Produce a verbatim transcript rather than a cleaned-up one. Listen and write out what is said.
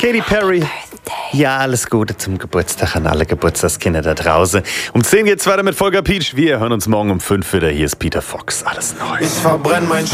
Katy Perry. Ja, alles Gute zum Geburtstag an alle Geburtstagskinder da draußen. Um zehn geht's weiter mit Volker Pietsch. Wir hören uns morgen um fünf wieder. Hier ist Peter Fox. Alles Neues. Ich verbrenn mein